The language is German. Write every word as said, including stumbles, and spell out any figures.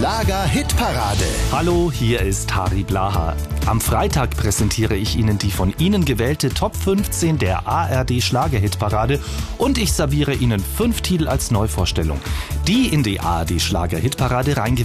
Schlager-Hitparade. Hallo, hier ist Harry Blaha. Am Freitag präsentiere ich Ihnen die von Ihnen gewählte Top fünfzehn der A R D Schlager-Hitparade und ich serviere Ihnen fünf Titel als Neuvorstellung, die in die A R D Schlager-Hitparade reingewählt